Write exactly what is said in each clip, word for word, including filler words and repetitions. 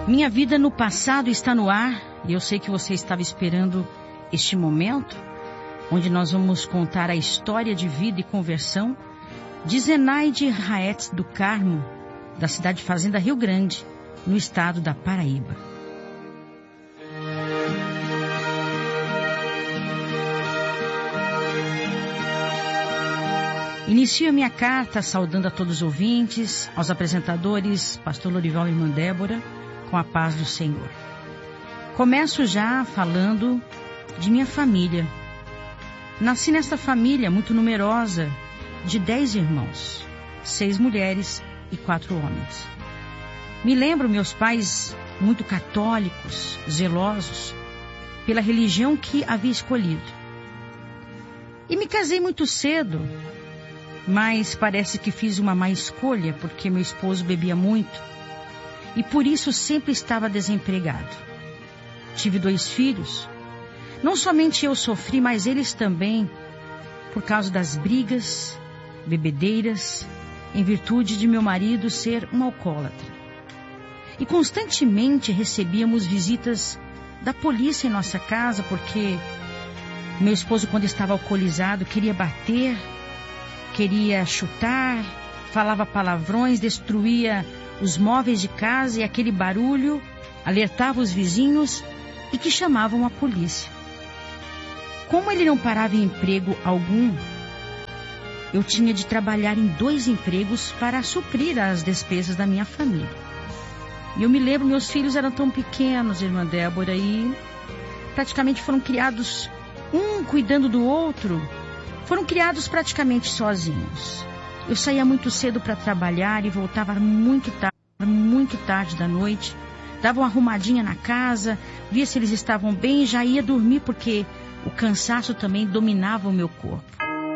Minha vida no passado está no ar e eu sei que você estava esperando este momento, onde nós vamos contar a história de vida e conversão de Zenaide Raetz do Carmo, da cidade fazenda Rio Grande, no estado da Paraíba. Inicio a minha carta saudando a todos os ouvintes, aos apresentadores, pastor Lorival e irmã Débora, com a paz do Senhor. Começo já falando de minha família. Nasci nesta família muito numerosa, de dez irmãos, seis mulheres e quatro homens. Me lembro meus pais muito católicos, zelosos, pela religião que havia escolhido. E me casei muito cedo, mas parece que fiz uma má escolha, porque meu esposo bebia muito e por isso sempre estava desempregado. Tive dois filhos. Não somente eu sofri, mas eles também, por causa das brigas, bebedeiras, em virtude de meu marido ser um alcoólatra. E constantemente recebíamos visitas da polícia em nossa casa, porque meu esposo, quando estava alcoolizado, queria bater, queria chutar, falava palavrões, destruía os móveis de casa e aquele barulho alertava os vizinhos e que chamavam a polícia. Como ele não parava em emprego algum, eu tinha de trabalhar em dois empregos para suprir as despesas da minha família. E eu me lembro, meus filhos eram tão pequenos, irmã Débora, e praticamente foram criados um cuidando do outro, foram criados praticamente sozinhos. Eu saía muito cedo para trabalhar e voltava muito tarde, muito tarde da noite, dava uma arrumadinha na casa, via se eles estavam bem e já ia dormir, porque o cansaço também dominava o meu corpo.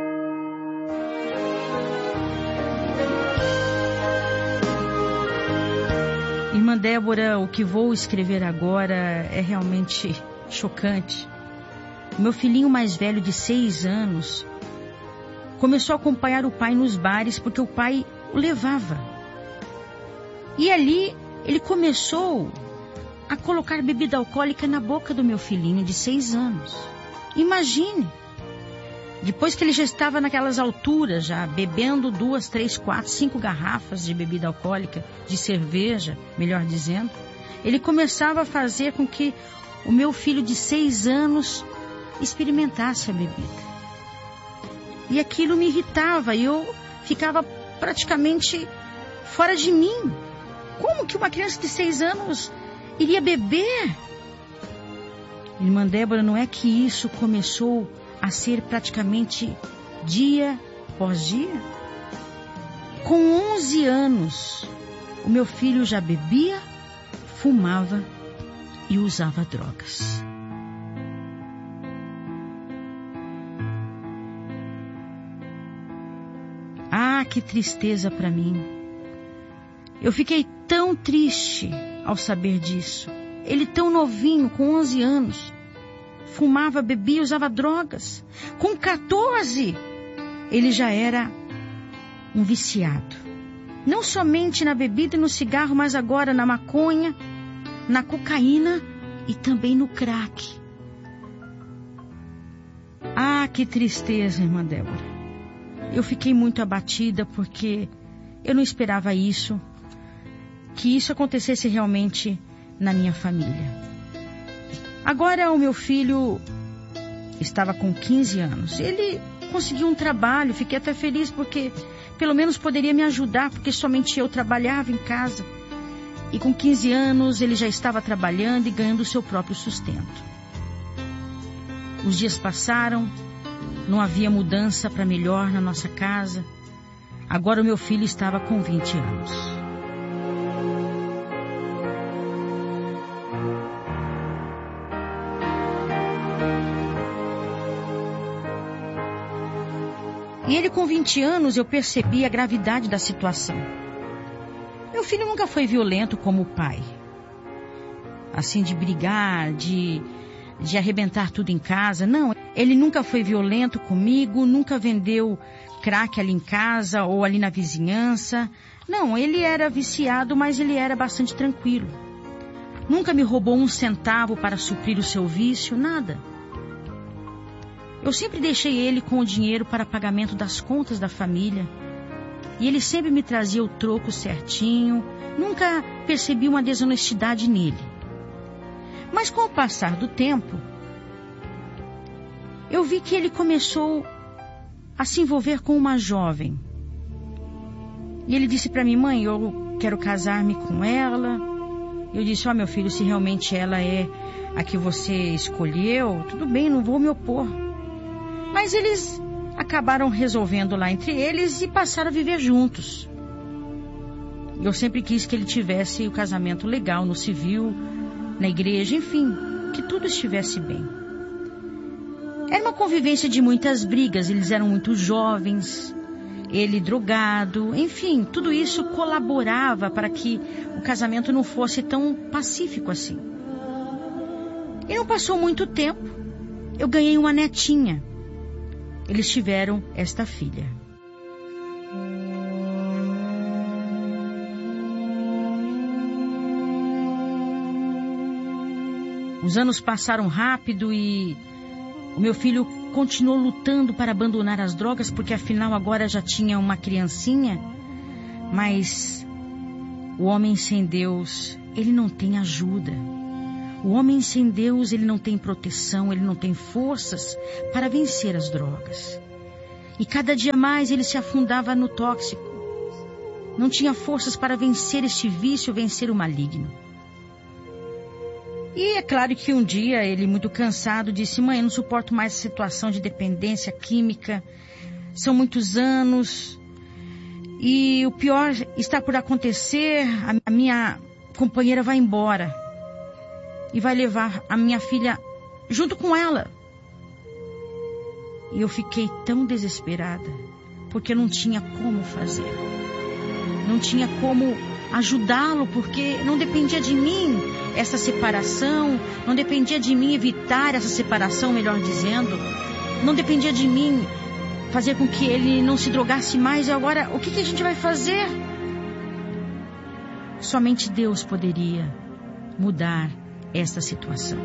Irmã Débora, o que vou escrever agora é realmente chocante. O meu filhinho mais velho de seis anos começou a acompanhar o pai nos bares porque o pai o levava. E ali ele começou a colocar bebida alcoólica na boca do meu filhinho de seis anos. Imagine, depois que ele já estava naquelas alturas, já bebendo duas, três, quatro, cinco garrafas de bebida alcoólica, de cerveja, melhor dizendo, ele começava a fazer com que o meu filho de seis anos experimentasse a bebida. E aquilo me irritava e eu ficava praticamente fora de mim. Como que uma criança de seis anos iria beber? Irmã Débora, não é que isso começou a ser praticamente dia após dia? Com onze anos, o meu filho já bebia, fumava e usava drogas. Ah, que tristeza para mim. Eu fiquei tão triste ao saber disso. Ele tão novinho, com onze anos, fumava, bebia, usava drogas. Com quatorze, ele já era um viciado. Não somente na bebida e no cigarro, mas agora na maconha, na cocaína e também no crack. Ah, que tristeza, irmã Débora. Eu fiquei muito abatida porque eu não esperava isso, que isso acontecesse realmente na minha família. Agora o meu filho estava com quinze anos. Ele conseguiu um trabalho, fiquei até feliz porque pelo menos poderia me ajudar, porque somente eu trabalhava em casa. E com quinze anos ele já estava trabalhando e ganhando o seu próprio sustento. Os dias passaram, não havia mudança para melhor na nossa casa. Agora o meu filho estava com vinte anos. E ele com vinte anos, eu percebi a gravidade da situação. Meu filho nunca foi violento como o pai. Assim, de brigar, de, de arrebentar tudo em casa. Não, ele nunca foi violento comigo, nunca vendeu crack ali em casa ou ali na vizinhança. Não, ele era viciado, mas ele era bastante tranquilo. Nunca me roubou um centavo para suprir o seu vício, nada. Eu sempre deixei ele com o dinheiro para pagamento das contas da família. E ele sempre me trazia o troco certinho. Nunca percebi uma desonestidade nele. Mas com o passar do tempo, eu vi que ele começou a se envolver com uma jovem. E ele disse para mim: mãe, eu quero casar-me com ela. Eu disse: ó, meu filho, se realmente ela é a que você escolheu, tudo bem, não vou me opor. Mas eles acabaram resolvendo lá entre eles e passaram a viver juntos. Eu sempre quis que ele tivesse o casamento legal, no civil, na igreja, enfim, que tudo estivesse bem. Era uma convivência de muitas brigas, eles eram muito jovens, ele drogado, enfim, tudo isso colaborava para que o casamento não fosse tão pacífico assim. E não passou muito tempo, eu ganhei uma netinha. Eles tiveram esta filha. Os anos passaram rápido e o meu filho continuou lutando para abandonar as drogas, porque afinal agora já tinha uma criancinha. Mas o homem sem Deus, ele não tem ajuda. O homem sem Deus, ele não tem proteção, ele não tem forças para vencer as drogas. E cada dia mais ele se afundava no tóxico. Não tinha forças para vencer este vício, vencer o maligno. E é claro que um dia ele, muito cansado, disse: mãe, eu não suporto mais essa situação de dependência química. São muitos anos. E o pior está por acontecer. A minha companheira vai embora. E vai levar a minha filha junto com ela. E eu fiquei tão desesperada, porque não tinha como fazer. Não tinha como ajudá-lo, porque não dependia de mim essa separação, não dependia de mim evitar essa separação, melhor dizendo. Não dependia de mim fazer com que ele não se drogasse mais. E agora, o que, que a gente vai fazer? Somente Deus poderia mudar esta situação.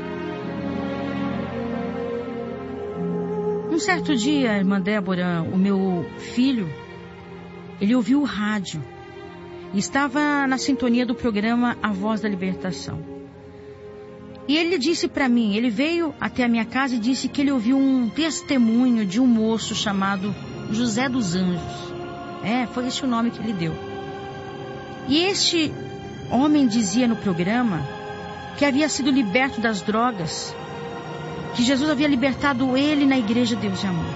Um certo dia, irmã Débora, o meu filho, ele ouviu o rádio e estava na sintonia do programa A Voz da Libertação. E ele disse para mim, ele veio até a minha casa e disse que ele ouviu um testemunho de um moço chamado José dos Anjos. É, foi esse o nome que ele deu. E este homem dizia no programa que havia sido liberto das drogas, que Jesus havia libertado ele na igreja Deus e Amor.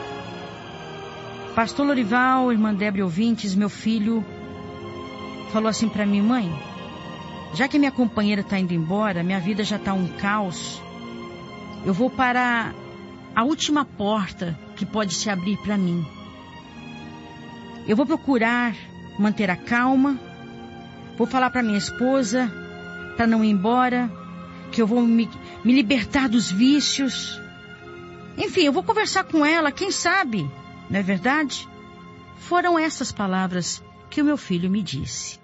Pastor Lorival, irmã Débora e ouvintes, meu filho falou assim para mim: mãe, já que minha companheira está indo embora, minha vida já está um caos, eu vou para a última porta que pode se abrir para mim. Eu vou procurar manter a calma, vou falar para minha esposa para não ir embora, que eu vou me, me libertar dos vícios. Enfim, eu vou conversar com ela, quem sabe, não é verdade? Foram essas palavras que o meu filho me disse.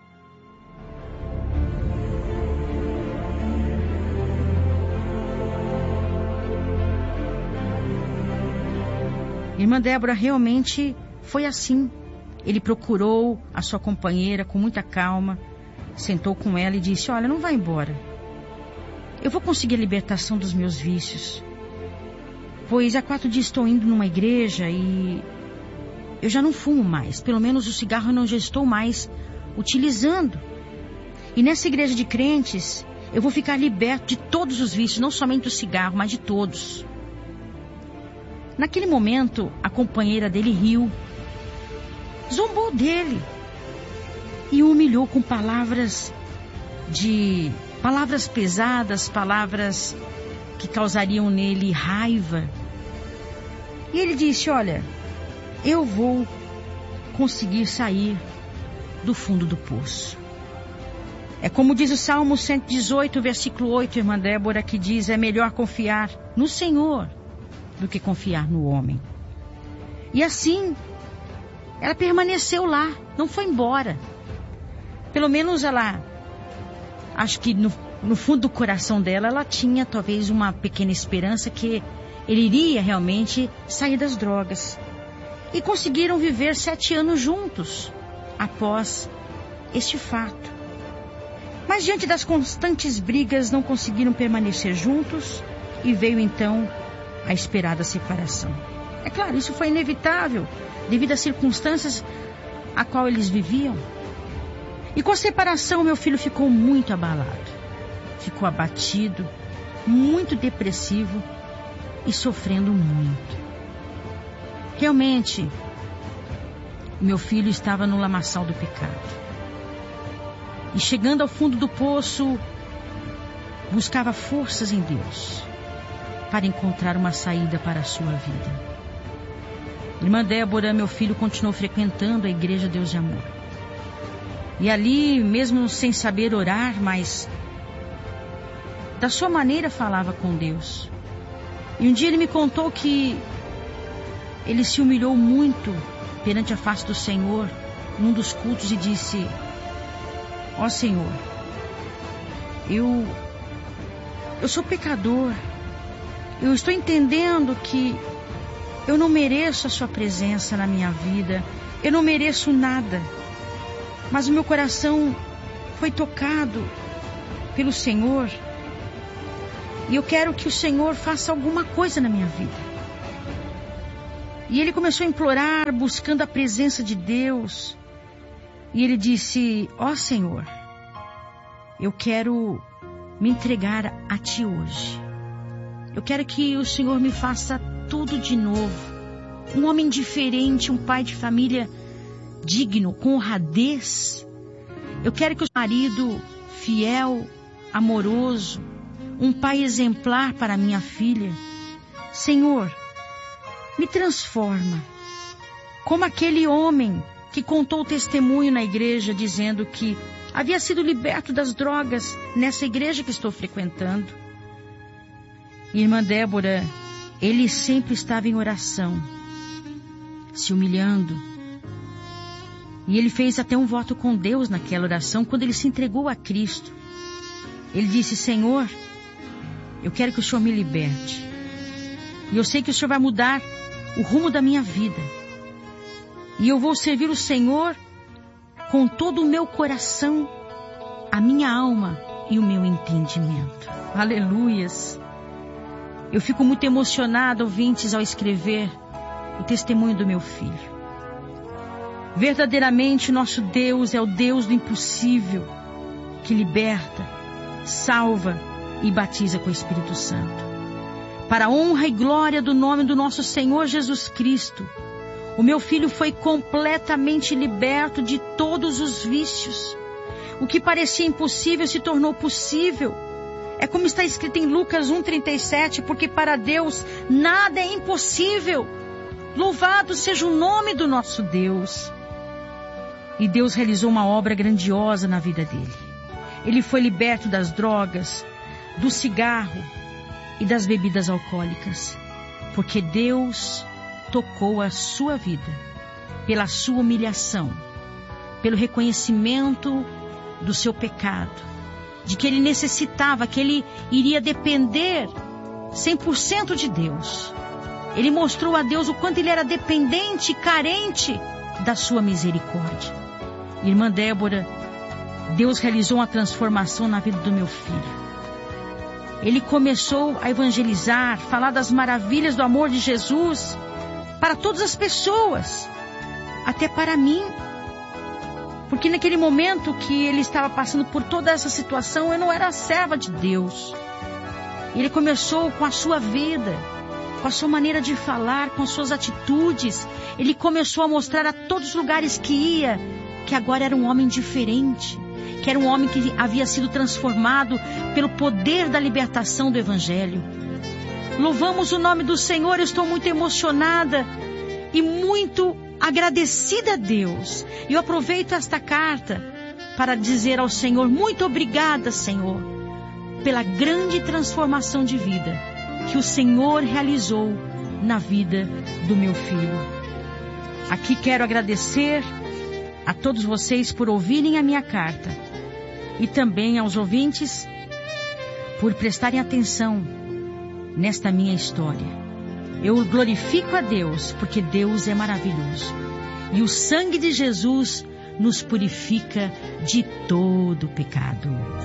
Irmã Débora, realmente foi assim. Ele procurou a sua companheira com muita calma, sentou com ela e disse: olha, não vai embora. Eu vou conseguir a libertação dos meus vícios. Pois há quatro dias estou indo numa igreja e eu já não fumo mais. Pelo menos o cigarro eu não já estou mais utilizando. E nessa igreja de crentes, eu vou ficar liberto de todos os vícios, não somente do cigarro, mas de todos. Naquele momento, a companheira dele riu, zombou dele e o humilhou com palavras de palavras pesadas, palavras que causariam nele raiva. E ele disse: olha, eu vou conseguir sair do fundo do poço. É como diz o Salmo cento e dezoito, versículo oito, irmã Débora, que diz: é melhor confiar no Senhor do que confiar no homem. E assim, ela permaneceu lá, não foi embora. Pelo menos ela, acho que no no fundo do coração dela, ela tinha talvez uma pequena esperança que ele iria realmente sair das drogas. E conseguiram viver sete anos juntos após este fato. Mas diante das constantes brigas não conseguiram permanecer juntos e veio então a esperada separação. É claro, isso foi inevitável devido às circunstâncias a qual eles viviam. E com a separação meu filho ficou muito abalado, ficou abatido, muito depressivo e sofrendo muito. Realmente, meu filho estava no lamaçal do pecado. E chegando ao fundo do poço, buscava forças em Deus para encontrar uma saída para a sua vida. Irmã Débora, meu filho continuou frequentando a Igreja Deus de Amor. E ali, mesmo sem saber orar, mas da sua maneira falava com Deus. E um dia ele me contou que ele se humilhou muito perante a face do Senhor num dos cultos e disse: ó Senhor, eu, eu sou pecador, eu estou entendendo que eu não mereço a sua presença na minha vida, eu não mereço nada, mas o meu coração foi tocado pelo Senhor e eu quero que o Senhor faça alguma coisa na minha vida. E ele começou a implorar, buscando a presença de Deus. E ele disse: ó Senhor, eu quero me entregar a Ti hoje. Eu quero que o Senhor me faça tudo de novo. Um homem diferente, um pai de família digno, com honradez. Eu quero que o marido fiel, amoroso, um pai exemplar para minha filha. Senhor, me transforma, como aquele homem que contou o testemunho na igreja, dizendo que havia sido liberto das drogas nessa igreja que estou frequentando. Irmã Débora, ele sempre estava em oração, se humilhando. E ele fez até um voto com Deus naquela oração, quando ele se entregou a Cristo. Ele disse: Senhor, eu quero que o Senhor me liberte. E eu sei que o Senhor vai mudar o rumo da minha vida. E eu vou servir o Senhor com todo o meu coração, a minha alma e o meu entendimento. Aleluias! Eu fico muito emocionada, ouvintes, ao escrever o testemunho do meu filho. Verdadeiramente, nosso Deus é o Deus do impossível, que liberta, salva e batiza com o Espírito Santo. Para a honra e glória do nome do nosso Senhor Jesus Cristo, o meu filho foi completamente liberto de todos os vícios. O que parecia impossível se tornou possível. É como está escrito em Lucas um, trinta e sete, porque para Deus nada é impossível. Louvado seja o nome do nosso Deus. E Deus realizou uma obra grandiosa na vida dele. Ele foi liberto das drogas, do cigarro e das bebidas alcoólicas, porque Deus tocou a sua vida pela sua humilhação, pelo reconhecimento do seu pecado, de que ele necessitava, que ele iria depender cem por cento de Deus. Ele mostrou a Deus o quanto ele era dependente e carente da sua misericórdia. Irmã Débora, Deus realizou uma transformação na vida do meu filho. Ele começou a evangelizar, falar das maravilhas do amor de Jesus para todas as pessoas, até para mim. Porque naquele momento que ele estava passando por toda essa situação, eu não era a serva de Deus. Ele começou com a sua vida, com a sua maneira de falar, com as suas atitudes. Ele começou a mostrar a todos os lugares que ia, que agora era um homem diferente, que era um homem que havia sido transformado pelo poder da libertação do Evangelho. Louvamos o nome do Senhor. Eu estou muito emocionada e muito agradecida a Deus. Eu aproveito esta carta para dizer ao Senhor: muito obrigada, Senhor, pela grande transformação de vida que o Senhor realizou na vida do meu filho. Aqui quero agradecer a todos vocês por ouvirem a minha carta, e também aos ouvintes por prestarem atenção nesta minha história. Eu glorifico a Deus, porque Deus é maravilhoso. E o sangue de Jesus nos purifica de todo pecado.